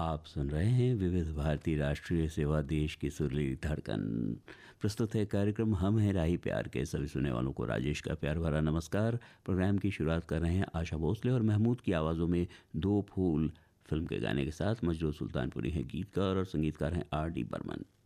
आप सुन रहे हैं विविध भारती राष्ट्रीय सेवा, देश की सुरीली धड़कन। प्रस्तुत है कार्यक्रम हम हैं राही प्यार के। सभी सुनने वालों को राजेश का प्यार भरा नमस्कार। प्रोग्राम की शुरुआत कर रहे हैं आशा भोसले और महमूद की आवाज़ों में दो फूल फिल्म के गाने के साथ। मजरूर सुल्तानपुरी हैं गीतकार और संगीतकार हैं R.D. बर्मन।